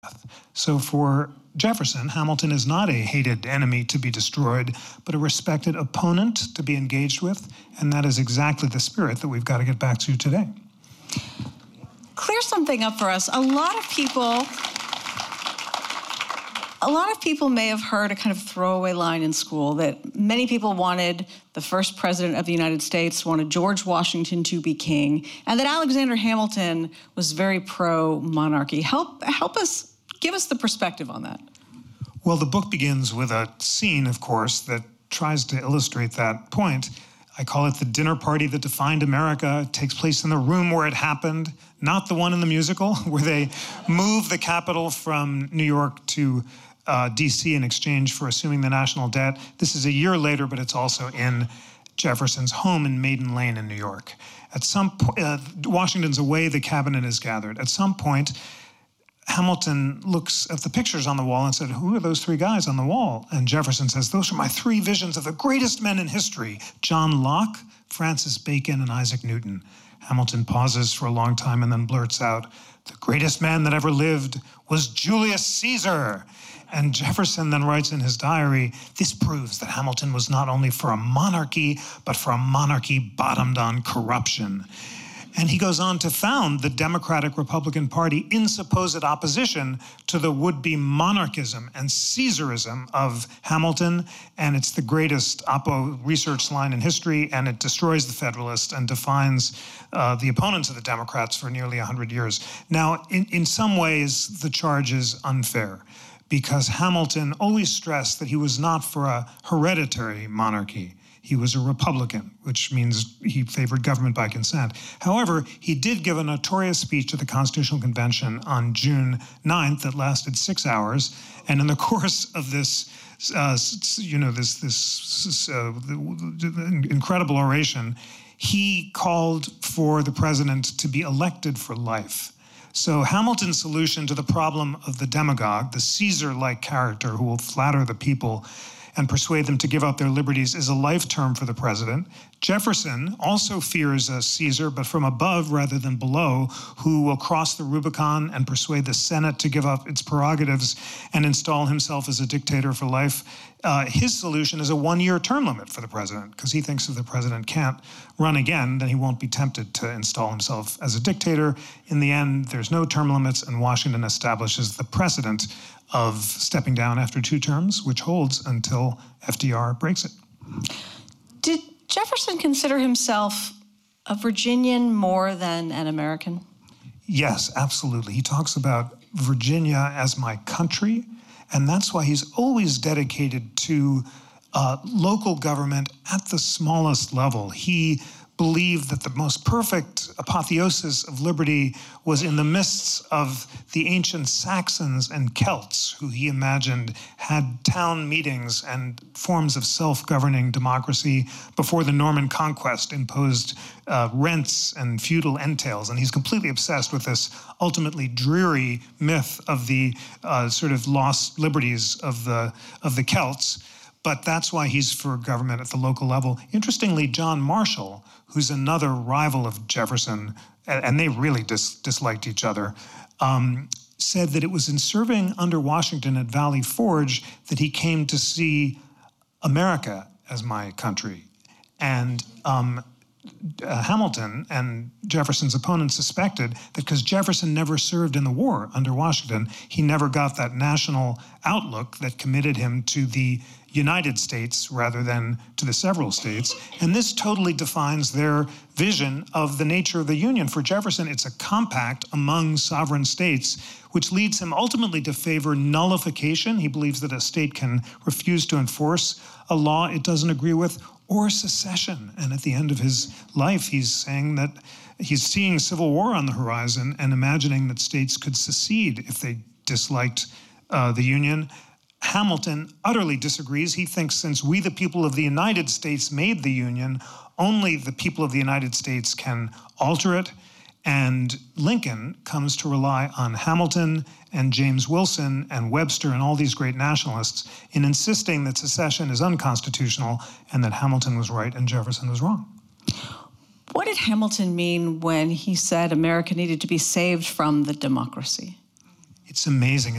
So for Jefferson, Hamilton is not a hated enemy to be destroyed, but a respected opponent to be engaged with, and that is exactly the spirit that we've got to get back to today. Clear something up for us. A lot of people may have heard a kind of throwaway line in school that many people wanted the first president of the United States, wanted George Washington to be king, and that Alexander Hamilton was very pro-monarchy. Help us, give us the perspective on that. Well, the book begins with a scene, of course, that tries to illustrate that point. I call it the dinner party that defined America. It takes place in the room where it happened, not the one in the musical, where they move the capital from New York to D.C. in exchange for assuming the national debt. This is a year later, but it's also in Jefferson's home in Maiden Lane in New York. At some point, Washington's away, the cabinet is gathered. At some point, Hamilton looks at the pictures on the wall and said, "Who are those three guys on the wall?" And Jefferson says, "Those are my three visions of the greatest men in history, John Locke, Francis Bacon, and Isaac Newton." Hamilton pauses for a long time and then blurts out, "The greatest man that ever lived was Julius Caesar." And Jefferson then writes in his diary, "This proves that Hamilton was not only for a monarchy, but for a monarchy bottomed on corruption." And he goes on to found the Democratic Republican Party in supposed opposition to the would-be monarchism and Caesarism of Hamilton. And it's the greatest Oppo research line in history, and it destroys the Federalists and defines the opponents of the Democrats for nearly 100 years. Now, in some ways, the charge is unfair, because Hamilton always stressed that he was not for a hereditary monarchy. He was a Republican, which means he favored government by consent. However, he did give a notorious speech to the Constitutional Convention on June 9th that lasted 6 hours. And in the course of this, incredible oration, he called for the president to be elected for life. So Hamilton's solution to the problem of the demagogue, the Caesar-like character who will flatter the people and persuade them to give up their liberties, is a life term for the president. Jefferson also fears a Caesar, but from above rather than below, who will cross the Rubicon and persuade the Senate to give up its prerogatives and install himself as a dictator for life. His solution is a one-year term limit for the president, because he thinks if the president can't run again, then he won't be tempted to install himself as a dictator. In the end, there's no term limits, and Washington establishes the precedent of stepping down after 2 terms, which holds until FDR breaks it. Did Jefferson consider himself a Virginian more than an American? Yes, absolutely. He talks about Virginia as my country, and that's why he's always dedicated to local government at the smallest level. He believed that the most perfect apotheosis of liberty was in the midst of the ancient Saxons and Celts, who he imagined had town meetings and forms of self-governing democracy before the Norman conquest imposed rents and feudal entails. And he's completely obsessed with this ultimately dreary myth of the sort of lost liberties of the Celts. But that's why he's for government at the local level. Interestingly, John Marshall, who's another rival of Jefferson, and they really disliked each other, said that it was in serving under Washington at Valley Forge that he came to see America as my country. And Hamilton and Jefferson's opponents suspected that because Jefferson never served in the war under Washington, he never got that national outlook that committed him to the United States rather than to the several states. And this totally defines their vision of the nature of the Union. For Jefferson, it's a compact among sovereign states, which leads him ultimately to favor nullification. He believes that a state can refuse to enforce a law it doesn't agree with, or secession. And at the end of his life, he's saying that he's seeing civil war on the horizon and imagining that states could secede if they disliked the Union. Hamilton utterly disagrees. He thinks since we, the people of the United States, made the Union, only the people of the United States can alter it. And Lincoln comes to rely on Hamilton and James Wilson and Webster and all these great nationalists in insisting that secession is unconstitutional and that Hamilton was right and Jefferson was wrong. What did Hamilton mean when he said America needed to be saved from the democracy? It's amazing.